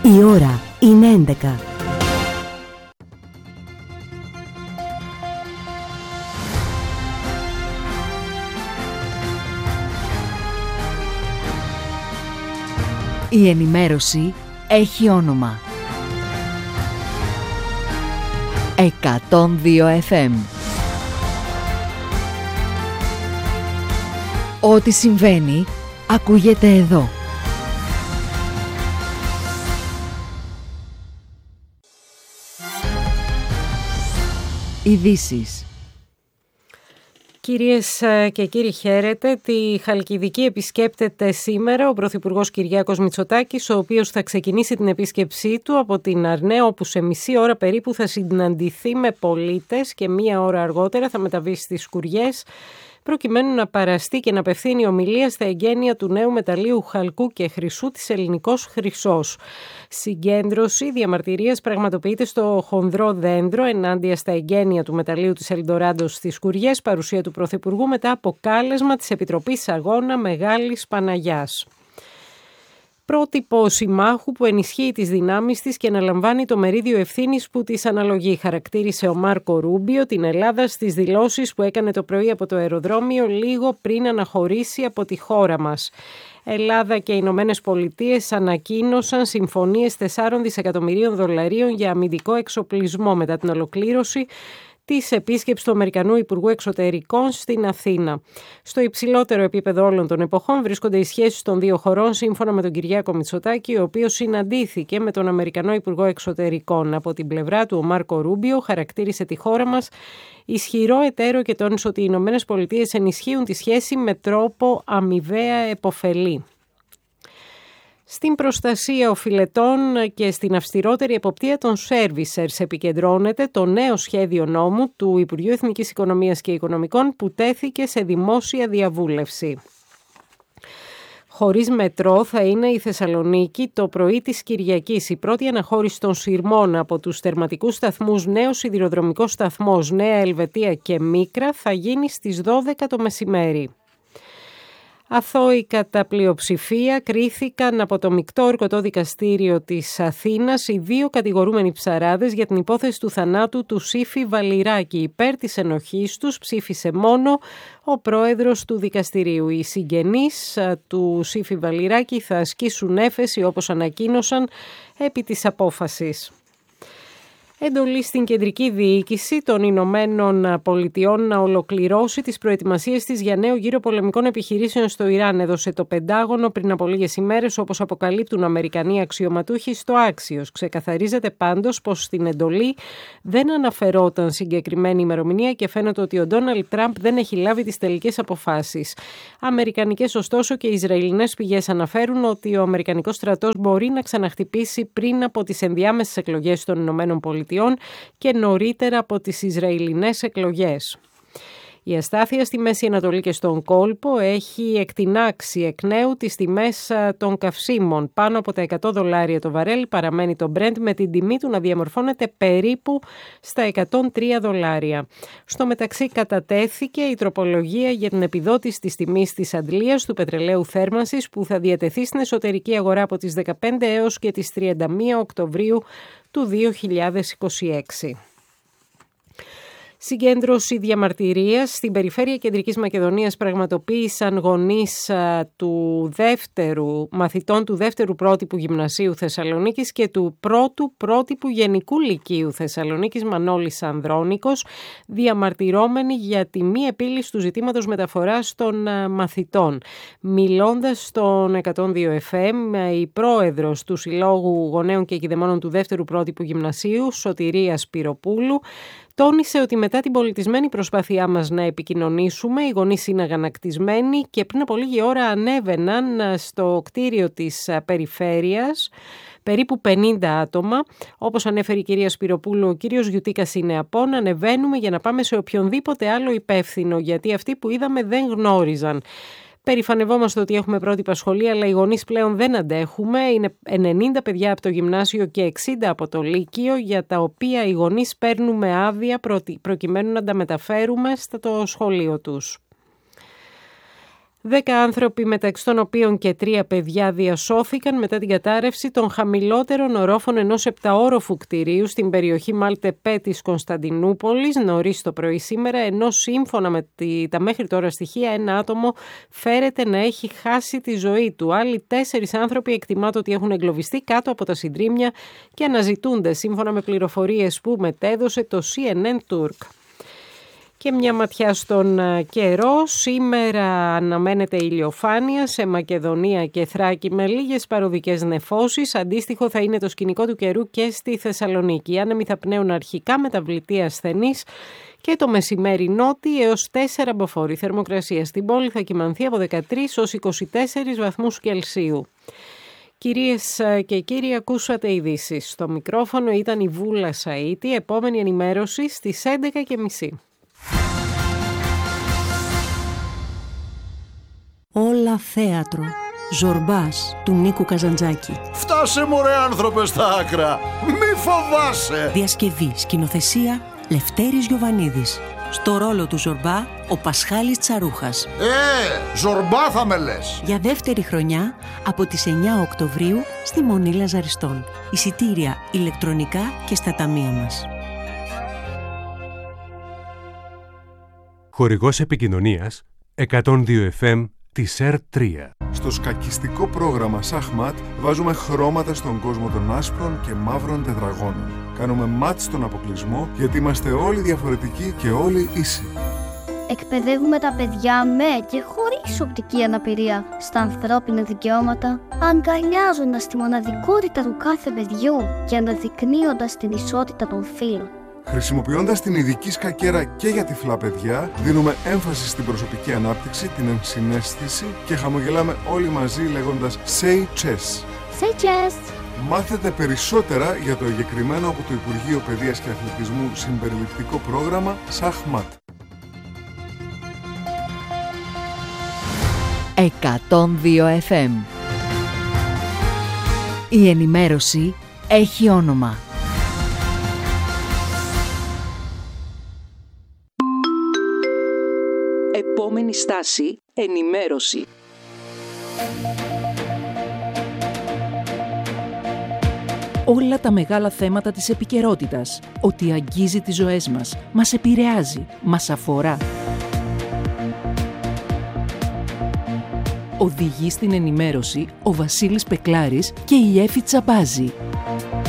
Η ώρα είναι 11. Η ενημέρωση έχει όνομα. 102 FM. Ό,τι συμβαίνει, ακούγεται εδώ. Ειδήσεις. Κυρίες και κύριοι, χαίρετε. Τη Χαλκιδική επισκέπτεται σήμερα ο Πρωθυπουργός Κυριάκος Μητσοτάκης, ο οποίος θα ξεκινήσει την επίσκεψή του από την Αρνέα, όπου σε μισή ώρα περίπου θα συναντηθεί με πολίτες και μία ώρα αργότερα θα μεταβεί στις Σκουριές, προκειμένου να παραστεί και να απευθύνει ομιλία στα εγγένεια του νέου μεταλλείου χαλκού και χρυσού της Ελληνικός Χρυσός. Συγκέντρωση διαμαρτυρίας πραγματοποιείται στο Χονδρό Δέντρο ενάντια στα εγγένεια του μεταλλείου της Ελντοράντο στις Σκουριές, παρουσία του Πρωθυπουργού μετά από κάλεσμα της Επιτροπής Αγώνα Μεγάλης Παναγιάς. Πρότυπο συμμάχου που ενισχύει τις δυνάμεις της και αναλαμβάνει το μερίδιο ευθύνης που της αναλογεί, χαρακτήρισε ο Μάρκο Ρούμπιο την Ελλάδα στις δηλώσεις που έκανε το πρωί από το αεροδρόμιο λίγο πριν αναχωρήσει από τη χώρα μας. Ελλάδα και οι Ηνωμένες Πολιτείες ανακοίνωσαν συμφωνίες 4 δισεκατομμυρίων δολαρίων για αμυντικό εξοπλισμό μετά την ολοκλήρωση της επίσκεψης του Αμερικανού Υπουργού Εξωτερικών στην Αθήνα. Στο υψηλότερο επίπεδο όλων των εποχών βρίσκονται οι σχέσεις των δύο χωρών, σύμφωνα με τον Κυριάκο Μητσοτάκη, ο οποίος συναντήθηκε με τον Αμερικανό Υπουργό Εξωτερικών. Από την πλευρά του, ο Μάρκο Ρούμπιο χαρακτήρισε τη χώρα μας ισχυρό εταίρο και τόνισε ότι οι Ηνωμένες Πολιτείες ενισχύουν τη σχέση με τρόπο αμοιβαία επωφελή. Στην προστασία οφειλετών και στην αυστηρότερη εποπτεία των servicers επικεντρώνεται το νέο σχέδιο νόμου του Υπουργείου Εθνικής Οικονομίας και Οικονομικών που τέθηκε σε δημόσια διαβούλευση. Χωρίς μετρό θα είναι η Θεσσαλονίκη το πρωί της Κυριακής. Η πρώτη αναχώρηση των σειρμών από τους τερματικούς σταθμούς Νέος Σιδηροδρομικός Σταθμός, Νέα Ελβετία και Μίκρα θα γίνει στις 12 το μεσημέρι. Αθώοι κατά πλειοψηφία κρίθηκαν από το Μεικτό Ορκωτό Δικαστήριο της Αθήνας οι δύο κατηγορούμενοι ψαράδες για την υπόθεση του θανάτου του Σύφη Βαλιράκη. Υπέρ της ενοχής τους ψήφισε μόνο ο πρόεδρος του δικαστηρίου. Οι συγγενείς του Σύφη Βαλιράκη θα ασκήσουν έφεση, όπως ανακοίνωσαν, επί της απόφασης. Εντολή στην Κεντρική Διοίκηση των Ηνωμένων Πολιτειών να ολοκληρώσει τις προετοιμασίες της για νέο γύρο πολεμικών επιχειρήσεων στο Ιράν, έδωσε το Πεντάγωνο πριν από λίγες ημέρες, όπως αποκαλύπτουν Αμερικανοί αξιωματούχοι στο Άξιος. Ξεκαθαρίζεται πάντως πως στην εντολή δεν αναφερόταν συγκεκριμένη ημερομηνία και φαίνεται ότι ο Ντόναλντ Τραμπ δεν έχει λάβει τις τελικές αποφάσεις. Αμερικανικές, ωστόσο, και Ισραηλινές πηγές αναφέρουν ότι ο Αμερικανικός στρατός μπορεί να ξαναχτυπήσει πριν από τις ενδιάμεσες εκλογές των Ηνωμένων Πολιτειών και νωρίτερα από τις Ισραηλινές εκλογές. Η αστάθεια στη Μέση Ανατολή και στον κόλπο έχει εκτινάξει εκ νέου τις τιμές των καυσίμων. Πάνω από τα $100 το βαρέλ παραμένει το Brent, με την τιμή του να διαμορφώνεται περίπου στα $103. Στο μεταξύ κατατέθηκε η τροπολογία για την επιδότηση της τιμής της αντλίας του πετρελαίου θέρμανσης που θα διατεθεί στην εσωτερική αγορά από τις 15 έως και τις 31 Οκτωβρίου του 2026. Συγκέντρωση διαμαρτυρίας στην περιφέρεια Κεντρικής Μακεδονίας πραγματοποίησαν γονείς μαθητών του δεύτερου πρότυπου Γυμνασίου Θεσσαλονίκης και του πρώτου πρότυπου Γενικού Λυκείου Θεσσαλονίκης, Μανώλης Ανδρώνικος, διαμαρτυρώμενοι για τη μη επίλυση του ζητήματος μεταφοράς των μαθητών. Μιλώντας στον 102 FM, η πρόεδρος του Συλλόγου Γονέων και Κηδεμόνων του δεύτερου πρότυπου Γυμνασίου, Σωτηρία Σπυροπούλου, τόνισε ότι μετά την πολιτισμένη προσπάθειά μας να επικοινωνήσουμε, οι γονείς είναι αγανακτισμένοι και πριν από λίγη ώρα ανέβαιναν στο κτίριο της περιφέρειας περίπου 50 άτομα. Όπως ανέφερε η κυρία Σπυροπούλου, ο κύριος Γιουτίκας είναι απόν, ανεβαίνουμε για να πάμε σε οποιονδήποτε άλλο υπεύθυνο, γιατί αυτοί που είδαμε δεν γνώριζαν. Περηφανευόμαστε ότι έχουμε πρότυπα σχολεία, αλλά οι γονείς πλέον δεν αντέχουμε. Είναι 90 παιδιά από το γυμνάσιο και 60 από το λύκειο, για τα οποία οι γονείς παίρνουμε άδεια προκειμένου να τα μεταφέρουμε στο σχολείο τους. 10 άνθρωποι, μεταξύ των οποίων και 3 παιδιά, διασώθηκαν μετά την κατάρρευση των χαμηλότερων ορόφων ενός 7όροφου κτηρίου στην περιοχή Μάλτε-Πέ της Κωνσταντινούπολης νωρίς το πρωί σήμερα, ενώ σύμφωνα με τα μέχρι τώρα στοιχεία ένα άτομο φέρεται να έχει χάσει τη ζωή του. Άλλοι 4 άνθρωποι εκτιμάται ότι έχουν εγκλωβιστεί κάτω από τα συντρίμμια και αναζητούνται, σύμφωνα με πληροφορίες που μετέδωσε το CNN Turk. Και μια ματιά στον καιρό. Σήμερα αναμένεται ηλιοφάνεια σε Μακεδονία και Θράκη με λίγες παροδικές νεφώσεις. Αντίστοιχο θα είναι το σκηνικό του καιρού και στη Θεσσαλονίκη. Οι άνεμοι θα πνέουν αρχικά μεταβλητή ασθενής και το μεσημέρι νότι έως 4 μποφόρ. Η θερμοκρασία στην πόλη θα κυμανθεί από 13 ως 24 βαθμούς Κελσίου. Κυρίες και κύριοι, ακούσατε ειδήσεις. Στο μικρόφωνο ήταν η Βούλα Σαΐτη. Επόμενη ενημέρωση στις 11:30. Όλα θέατρο. Ζορμπάς του Νίκου Καζαντζάκη. Φτάσε μωρέ άνθρωπε στα άκρα. Μη φοβάσαι. Διασκευή, σκηνοθεσία Λευτέρης Γιοβανίδης. Στο ρόλο του Ζορμπά ο Πασχάλης Τσαρούχας. Ζορμπά θα με λες. Για δεύτερη χρονιά από τις 9 Οκτωβρίου στη Μονή Λαζαριστών. Εισιτήρια ηλεκτρονικά και στα ταμεία μας. Χορηγός επικοινωνίας 102 FM της ΕΡΤ3. Στο σκακιστικό πρόγραμμα Σαχμάτ βάζουμε χρώματα στον κόσμο των άσπρων και μαύρων τετραγώνων. Κάνουμε μάτς στον αποκλεισμό γιατί είμαστε όλοι διαφορετικοί και όλοι ίσοι. Εκπαιδεύουμε τα παιδιά με και χωρίς οπτική αναπηρία στα ανθρώπινα δικαιώματα, αγκαλιάζοντας τη μοναδικότητα του κάθε παιδιού και αναδεικνύοντας την ισότητα των φύλων. Χρησιμοποιώντας την ειδική σκακέρα και για τυφλά παιδιά, δίνουμε έμφαση στην προσωπική ανάπτυξη, την ενσυναίσθηση και χαμογελάμε όλοι μαζί λέγοντας Say Chess. Say Chess! Μάθετε περισσότερα για το εγκεκριμένο από το Υπουργείο Παιδείας και Αθλητισμού συμπεριληπτικό πρόγραμμα Σαχμάτ. 102 FM. Η ενημέρωση έχει όνομα. Επόμενη στάση, ενημέρωση. Όλα τα μεγάλα θέματα της επικαιρότητας, ότι αγγίζει τις ζωές μας επηρεάζει, μας αφορά. Οδηγεί στην ενημέρωση ο Βασίλης Πεκλάρης και η Έφη Τσαμπάζη.